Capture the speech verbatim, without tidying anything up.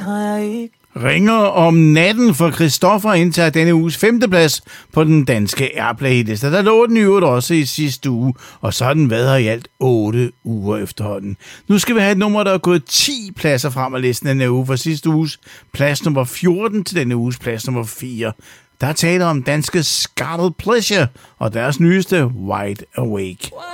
Ringer om natten for Christoffer indtager denne uges femteplads på den danske Airplay-liste. Der lå den i øvrigt også i sidste uge, og så har den været her i alt otte uger efterhånden. Nu skal vi have et nummer, der er gået ti pladser frem af listen denne uge, fra sidste uges plads nummer fjorten til denne uges plads nummer fire. Der taler om danske Scarlet Pleasure og deres nyeste Wide Awake.